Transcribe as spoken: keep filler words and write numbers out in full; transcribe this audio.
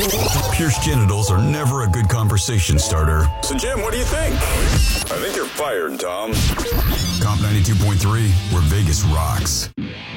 Pierced genitals are never a good conversation starter. So, Jim, what do you think? I think you're fired, Tom. Comp ninety-two point three, where Vegas rocks.